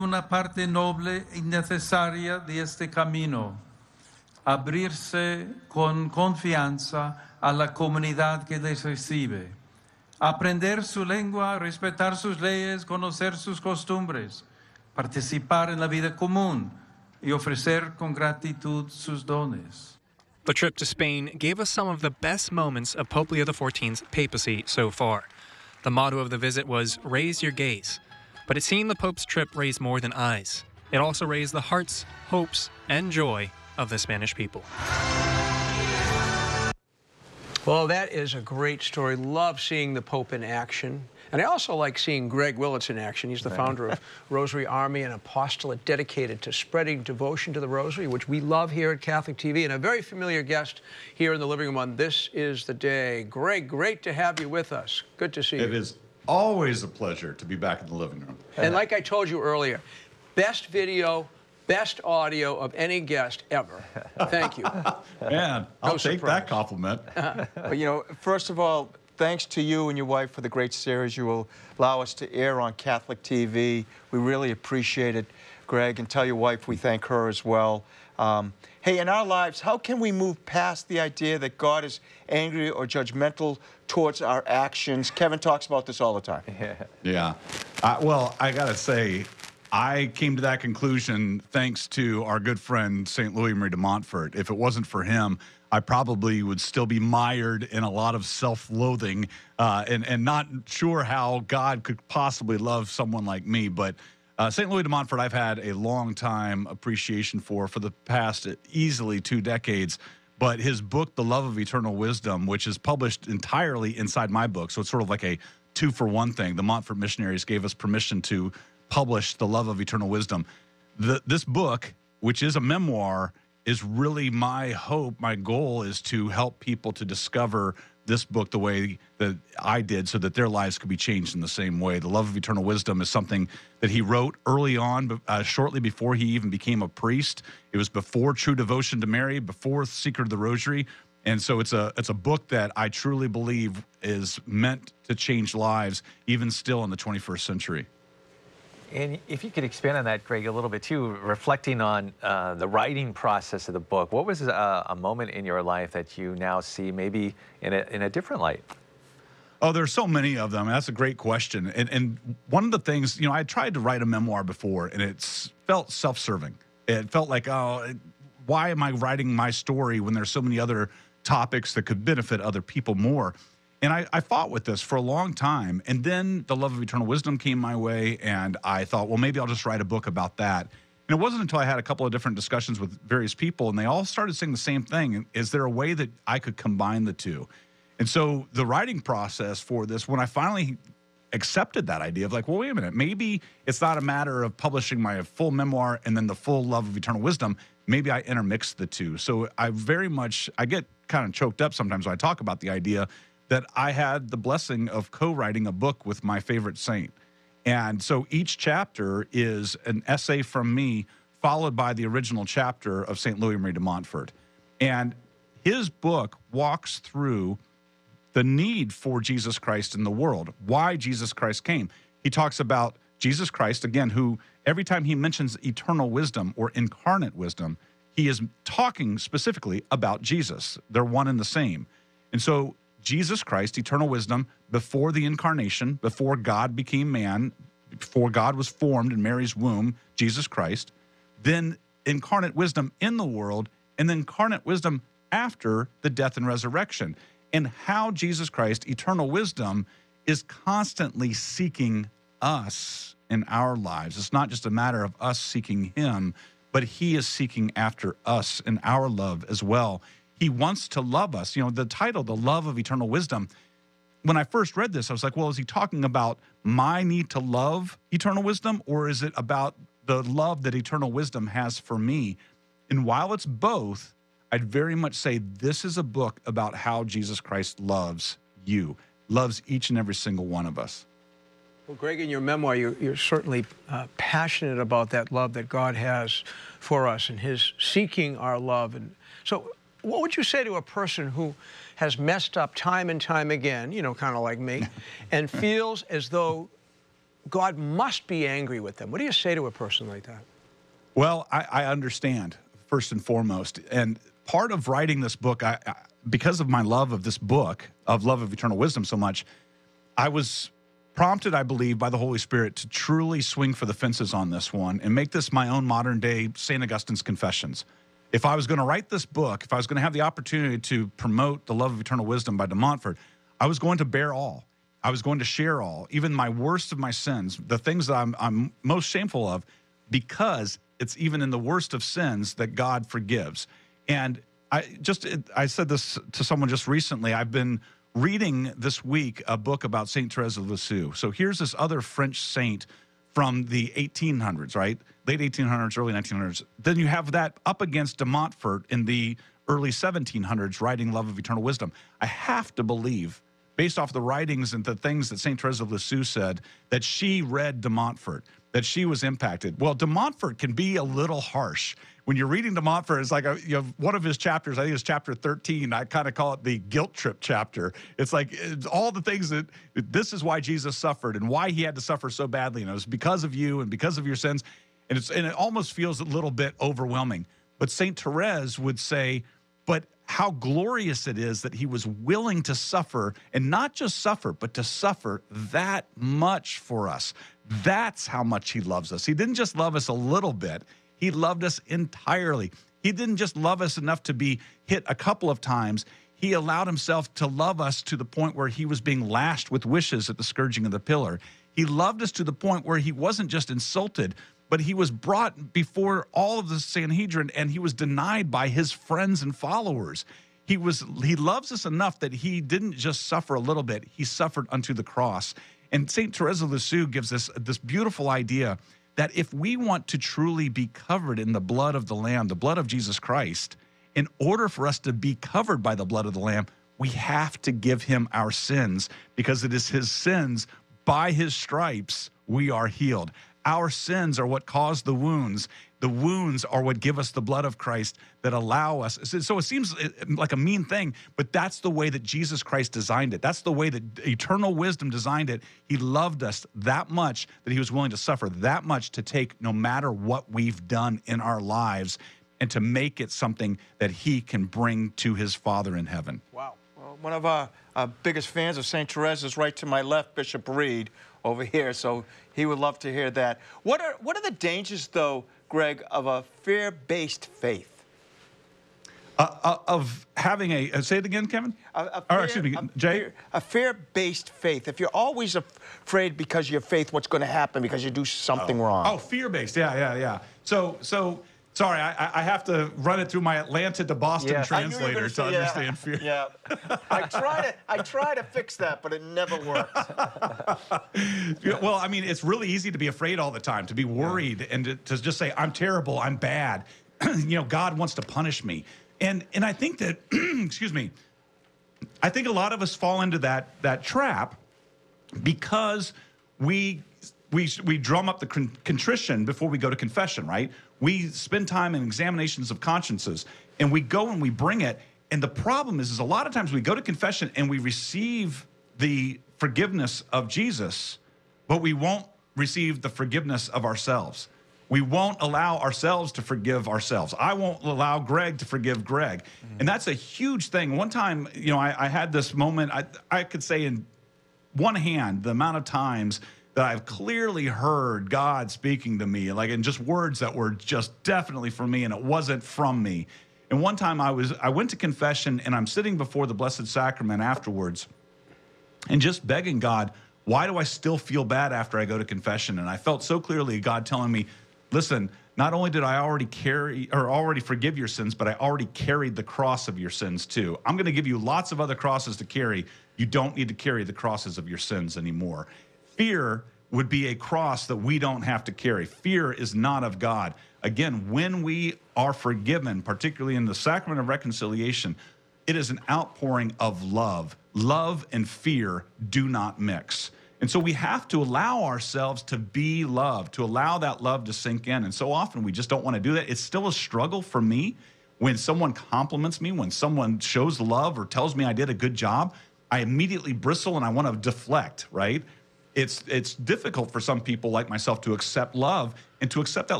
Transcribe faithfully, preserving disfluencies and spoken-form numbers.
una parte noble y necesaria de este camino, abrirse con confianza a la comunidad que les recibe, aprender su lengua, respetar sus leyes, conocer sus costumbres, participar en la vida común y ofrecer con gratitud sus dones. The trip to Spain gave us some of the best moments of Pope Leo the fourteenth's papacy so far. The motto of the visit was "Raise your gaze." But it seemed the Pope's trip raised more than eyes. It also raised the hearts, hopes, and joy of the Spanish people. Well, that is a great story. Love seeing the Pope in action. And I also like seeing Greg Willits in action. He's the founder of Rosary Army, an apostolate dedicated to spreading devotion to the Rosary, which we love here at Catholic T V, and a very familiar guest here in the living room on This Is the Day. Greg, great to have you with us. Good to see you. It is always a pleasure to be back in the living room. And like I told you earlier, best video, best audio of any guest ever. Thank you. Man, I'll No take surprise. that compliment. But, you know, first of all, thanks to you and your wife for the great series you will allow us to air on Catholic T V. We really appreciate it, Greg, and tell your wife we thank her as well. Um, hey, in our lives, how can we move past the idea that God is angry or judgmental towards our actions? Kevin talks about this all the time. Yeah. yeah. Uh, well, I got to say, I came to that conclusion thanks to our good friend, Saint Louis Marie de Montfort. If it wasn't for him, I probably would still be mired in a lot of self-loathing uh, and, and not sure how God could possibly love someone like me. But uh, Saint Louis de Montfort, I've had a long time appreciation for, for the past easily two decades. But his book, The Love of Eternal Wisdom, which is published entirely inside my book, so it's sort of like a two-for-one thing. The Montfort missionaries gave us permission to publish The Love of Eternal Wisdom. The, this book, which is a memoir, is really my hope, my goal is to help people to discover this book the way that I did so that their lives could be changed in the same way. The Love of Eternal Wisdom is something that he wrote early on, uh, shortly before he even became a priest. It was before True Devotion to Mary, before Secret of the Rosary. And so it's a it's a book that I truly believe is meant to change lives, even still in the twenty-first century. And if you could expand on that, Greg, a little bit too, reflecting on uh, the writing process of the book, what was a, a moment in your life that you now see maybe in a, in a different light? Oh, there's so many of them. That's a great question. And, and one of the things, you know, I tried to write a memoir before, and it felt self-serving. It felt like, oh, why am I writing my story when there's so many other topics that could benefit other people more? And I, I fought with this for a long time. And then The Love of Eternal Wisdom came my way, and I thought, well, maybe I'll just write a book about that. And it wasn't until I had a couple of different discussions with various people, and they all started saying the same thing. Is there a way that I could combine the two? And so the writing process for this, when I finally accepted that idea of like, well, wait a minute, maybe it's not a matter of publishing my full memoir and then the full Love of Eternal Wisdom. Maybe I intermix the two. So I very much, I get kind of choked up sometimes when I talk about the idea that I had the blessing of co-writing a book with my favorite saint. And so each chapter is an essay from me followed by the original chapter of Saint Louis Marie de Montfort. And his book walks through the need for Jesus Christ in the world, why Jesus Christ came. He talks about Jesus Christ, again, who every time he mentions eternal wisdom or incarnate wisdom, he is talking specifically about Jesus. They're one and the same. And so Jesus Christ, eternal wisdom, before the incarnation, before God became man, before God was formed in Mary's womb, Jesus Christ, then incarnate wisdom in the world, and then incarnate wisdom after the death and resurrection, and how Jesus Christ, eternal wisdom, is constantly seeking us in our lives. It's not just a matter of us seeking him, but he is seeking after us in our love as well. He wants to love us. You know, the title, The Love of Eternal Wisdom, when I first read this, I was like, well, is he talking about my need to love eternal wisdom, or is it about the love that eternal wisdom has for me? And while it's both, I'd very much say this is a book about how Jesus Christ loves you, loves each and every single one of us. Well, Greg, in your memoir, you're, you're certainly uh, passionate about that love that God has for us and his seeking our love. And so what would you say to a person who has messed up time and time again, you know, kind of like me, and feels as though God must be angry with them. What do you say to a person like that? Well, I, I understand, first and foremost. And part of writing this book, I, I, because of my love of this book, of love of eternal wisdom so much, I was prompted, I believe, by the Holy Spirit to truly swing for the fences on this one and make this my own modern-day Saint Augustine's Confessions. If I was going to write this book, if I was going to have the opportunity to promote the love of eternal wisdom by de Montfort, I was going to bear all. I was going to share all, even my worst of my sins, the things that I'm, I'm most shameful of, because it's even in the worst of sins that God forgives. And I just, it, I said this to someone just recently. I've been reading this week a book about Saint Therese of Lisieux. So here's this other French saint from the eighteen hundreds, right? Late eighteen hundreds, early nineteen hundreds. Then you have that up against de Montfort in the early seventeen hundreds, writing Love of Eternal Wisdom. I have to believe, based off the writings and the things that Saint Therese of Lisieux said, that she read de Montfort, that she was impacted. Well, de Montfort can be a little harsh. When you're reading de Montfort, it's like a, you know, one of his chapters, I think it's chapter thirteen, I kind of call it the guilt trip chapter. It's like it's all the things that, this is why Jesus suffered and why he had to suffer so badly. And it was because of you and because of your sins. And, it's, and it almost feels a little bit overwhelming. But Saint Therese would say, but how glorious it is that he was willing to suffer, and not just suffer, but to suffer that much for us. That's how much he loves us. He didn't just love us a little bit. He loved us entirely. He didn't just love us enough to be hit a couple of times. He allowed himself to love us to the point where he was being lashed with wishes at the scourging of the pillar. He loved us to the point where he wasn't just insulted, but he was brought before all of the Sanhedrin, and he was denied by his friends and followers. He was he loves us enough that he didn't just suffer a little bit. He suffered unto the cross. And Saint Therese of Lisieux gives us this beautiful idea that if we want to truly be covered in the blood of the Lamb, the blood of Jesus Christ, in order for us to be covered by the blood of the Lamb, we have to give him our sins, because it is his sins, by his stripes, we are healed. Our sins are what cause the wounds. The wounds are what give us the blood of Christ that allow us. So it seems like a mean thing, but that's the way that Jesus Christ designed it. That's the way that eternal wisdom designed it. He loved us that much that he was willing to suffer that much to take no matter what we've done in our lives and to make it something that he can bring to his Father in heaven. Wow. Well, one of our, our biggest fans of Saint Therese is right to my left, Bishop Reed, over here, so he would love to hear that. What are what are the dangers, though, Greg, of a fear-based faith? Uh, uh, of having a, uh, say it again, Kevin? A, a or fear, excuse me, a Jay? Fear, a fear-based faith. If you're always afraid because of your faith, what's going to happen because you do something oh. wrong? Oh, fear-based, yeah, yeah, yeah. So, so sorry, I, I have to run it through my Atlanta to Boston Yeah. translator to say, understand yeah, fear. Yeah, I try to I try to fix that, but it never works. Well, I mean, it's really easy to be afraid all the time, to be worried, and to, to just say, I'm terrible, I'm bad. You know, God wants to punish me. And and I think that, excuse me, I think a lot of us fall into that that trap because we we we drum up the con- contrition before we go to confession, right? We spend time in examinations of consciences, and we go and we bring it. And the problem is, is a lot of times we go to confession and we receive the forgiveness of Jesus, but we won't receive the forgiveness of ourselves. We won't allow ourselves to forgive ourselves. I won't allow Greg to forgive Greg. Mm-hmm. And that's a huge thing. One time, you know, I, I had this moment, I, I could say in one hand, the amount of times that I've clearly heard God speaking to me, like in just words that were just definitely from me, and it wasn't from me. And one time I was, I went to confession, and I'm sitting before the Blessed Sacrament afterwards and just begging God, why do I still feel bad after I go to confession? And I felt so clearly God telling me, listen, not only did I already carry or already forgive your sins, but I already carried the cross of your sins too. I'm going to give you lots of other crosses to carry. You don't need to carry the crosses of your sins anymore. Fear would be a cross that we don't have to carry. Fear is not of God. Again, when we are forgiven, particularly in the sacrament of reconciliation, it is an outpouring of love. Love and fear do not mix. And so we have to allow ourselves to be loved, to allow that love to sink in. And so often we just don't want to do that. It's still a struggle for me when someone compliments me, when someone shows love or tells me I did a good job. I immediately bristle and I want to deflect, right? it's it's difficult for some people like myself to accept love and to accept that